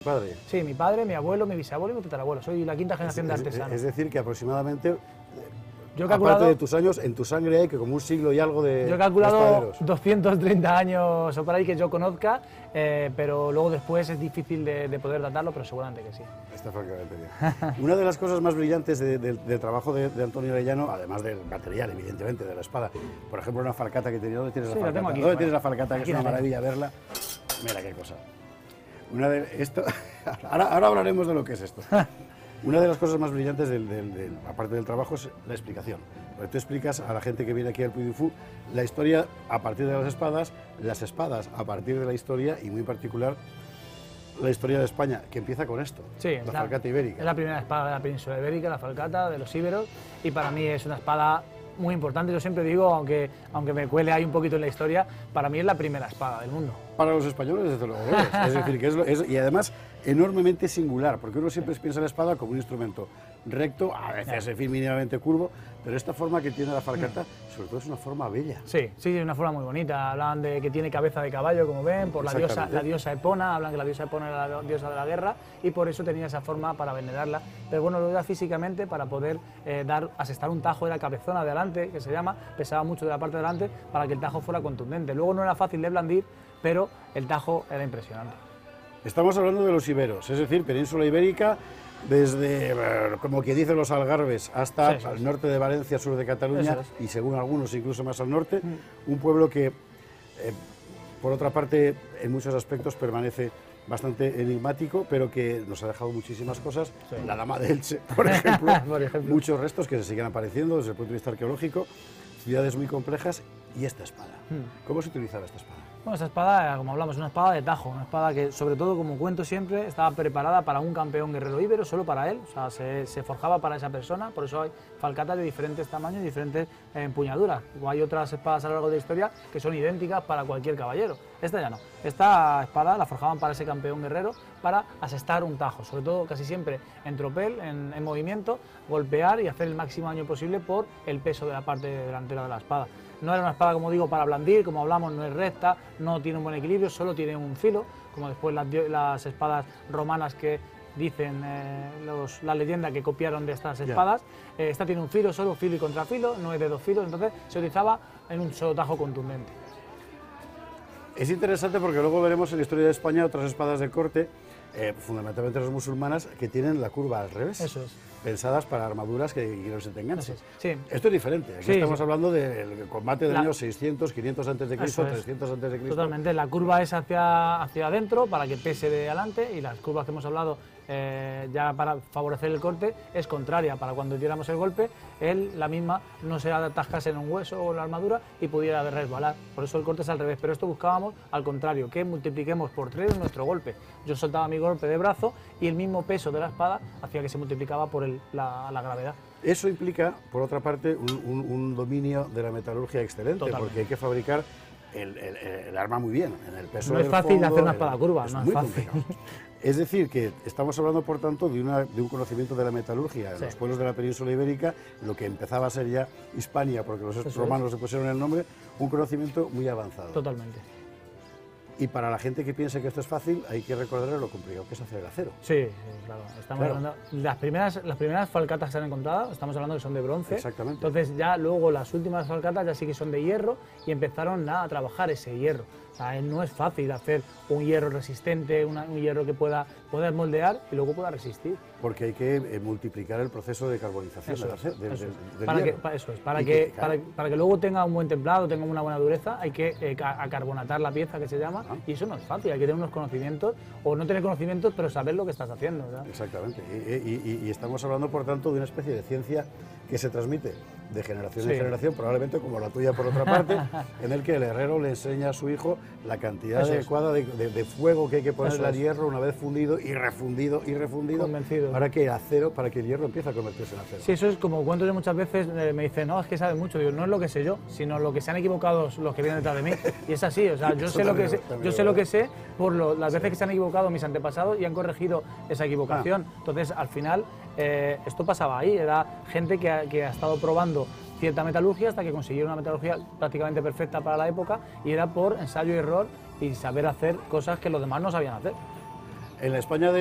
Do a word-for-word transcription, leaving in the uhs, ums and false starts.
¿Padre? Sí, mi padre, mi abuelo, mi bisabuelo y mi tatarabuelo. Soy la quinta generación es, de artesanos. Es decir, que aproximadamente, yo he calculado, aparte de tus años, en tu sangre hay que como un siglo y algo de Yo he calculado espaderos. doscientos treinta años o por ahí que yo conozca, eh, pero luego después es difícil de, de poder datarlo, pero seguramente que sí. Está francamente bien. Una de las cosas más brillantes de, de, del trabajo de, de Antonio Arellano, además del material, evidentemente, de la espada, por ejemplo, una falcata que tenía. ¿Dónde tienes Sí, la la tengo falcata? aquí, ¿Dónde bueno, tienes la falcata? Que aquí es una la tengo. maravilla verla. Mira qué cosa. Una de esto, ahora, ahora hablaremos de lo que es esto. Una de las cosas más brillantes, del, del, del, aparte del trabajo, es la explicación. Porque tú explicas a la gente que viene aquí al Puy du Fou la historia a partir de las espadas, las espadas a partir de la historia y muy en particular la historia de España, que empieza con esto, Sí, la es falcata ibérica. Es la primera espada de la península ibérica, la falcata de los íberos, y para mí es una espada muy importante. Yo siempre digo, aunque, aunque me cuele ahí un poquito en la historia, para mí es la primera espada del mundo. Para los españoles, desde luego, es, es decir, que es, lo, es y además enormemente singular, porque uno siempre piensa en la espada como un instrumento recto, a veces en fin, mínimamente curvo, pero esta forma que tiene la falcata, sobre todo es una forma bella. Sí, sí, es una forma muy bonita. Hablan de que tiene cabeza de caballo, como ven, por la diosa, la diosa Epona, hablan que la diosa Epona era la diosa de la guerra y por eso tenía esa forma para venerarla. Pero bueno, lo era físicamente para poder eh, dar, asestar un tajo de la cabezona de adelante, que se llama, pesaba mucho de la parte de adelante para que el tajo fuera contundente. Luego no era fácil de blandir, pero el tajo era impresionante. Estamos hablando de los iberos, es decir, península ibérica, desde, como quien dice, los Algarbes hasta sí, sí, al sí. norte de Valencia, sur de Cataluña, es. y según algunos incluso más al norte, mm. un pueblo que, eh, por otra parte, en muchos aspectos permanece bastante enigmático, pero que nos ha dejado muchísimas cosas. Sí. La Dama de Elche, por ejemplo, por ejemplo, muchos restos que se siguen apareciendo desde el punto de vista arqueológico, ciudades muy complejas, y esta espada. Mm. ¿Cómo se utilizaba esta espada? Bueno, esta espada, como hablamos, es una espada de tajo, una espada que, sobre todo, como cuento siempre, estaba preparada para un campeón guerrero íbero, solo para él, o sea, se, se forjaba para esa persona, por eso hay falcatas de diferentes tamaños y diferentes eh, empuñaduras. O hay otras espadas a lo largo de la historia que son idénticas para cualquier caballero. Esta ya no. Esta espada la forjaban para ese campeón guerrero para asestar un tajo, sobre todo casi siempre en tropel, en, en movimiento, golpear y hacer el máximo daño posible por el peso de la parte delantera de la espada. No era una espada, como digo, para blandir, como hablamos, no es recta, no tiene un buen equilibrio, solo tiene un filo, como después las, las espadas romanas que dicen eh, los, la leyenda que copiaron de estas espadas. Yeah. Eh, esta tiene un filo, solo filo y contrafilo, no es de dos filos, entonces se utilizaba en un solo tajo contundente. Es interesante porque luego veremos en la historia de España otras espadas de corte, eh, fundamentalmente las musulmanas, que tienen la curva al revés. Eso es. Pensadas para armaduras que, que no se tengan. Sí. Sí. Esto es diferente. Aquí sí, estamos sí. hablando del combate del la... año seiscientos, quinientos antes de Cristo, es. trescientos antes de Cristo. Totalmente. La curva es hacia, hacia adentro para que pese de adelante y las curvas que hemos hablado eh, ya para favorecer el corte es contraria para cuando diéramos el golpe, él, la misma, no se atascase en un hueso o en la armadura y pudiera resbalar. Por eso el corte es al revés. Pero esto buscábamos al contrario, que multipliquemos por tres nuestro golpe. Yo soltaba mi golpe de brazo y el mismo peso de la espada hacía que se multiplicaba por el, la, la gravedad. Eso implica, por otra parte, un, un, un dominio de la metalurgia excelente, Totalmente. Porque hay que fabricar el, el, el arma muy bien, en el peso No del es fácil fondo, hacer una espada curva, es no muy es fácil. Complicado. Es decir, que estamos hablando, por tanto, de, una, de un conocimiento de la metalurgia en sí. los pueblos de la península ibérica, lo que empezaba a ser ya Hispania, porque los Eso romanos es. le pusieron el nombre, un conocimiento muy avanzado. Totalmente. Y para la gente que piense que esto es fácil, hay que recordar lo complicado que es hacer el acero. Sí, claro. Estamos claro. hablando, las primeras, las primeras falcatas que se han encontrado, estamos hablando que son de bronce. Exactamente. Entonces ya luego las últimas falcatas ya sí que son de hierro y empezaron a trabajar ese hierro. O sea, no es fácil hacer un hierro resistente, una, un hierro que pueda poder moldear y luego pueda resistir. Porque hay que eh, multiplicar el proceso de carbonización eso del, es, del, eso del, es. del para hierro. Que, para eso es, para y que, que para, para que luego tenga un buen templado, tenga una buena dureza, hay que eh, acarbonatar la pieza que se llama ah. y eso no es fácil, hay que tener unos conocimientos o no tener conocimientos pero saber lo que estás haciendo, ¿verdad? Exactamente, y, y, y estamos hablando por tanto de una especie de ciencia que se transmite de generación sí. en generación, probablemente como la tuya por otra parte, en el que el herrero le enseña a su hijo la cantidad Eso adecuada de, de, de fuego que hay que ponerle al hierro una vez fundido y refundido y refundido Convencido. para que el acero, para que el hierro empiece a convertirse en acero. Sí, eso es como cuento yo muchas veces, eh, me dicen, no, es que sabes mucho, digo, no es lo que sé yo, sino lo que se han equivocado los que vienen detrás de mí. Y es así, o sea, yo sé lo que sé, yo sé lo que sé por lo, las veces sí. que se han equivocado mis antepasados y han corregido esa equivocación. Ah. Entonces, al final, eh, esto pasaba ahí, era gente que ha, que ha estado probando cierta metalurgia hasta que consiguieron una metalurgia prácticamente perfecta para la época y era por ensayo y error y saber hacer cosas que los demás no sabían hacer. En la España de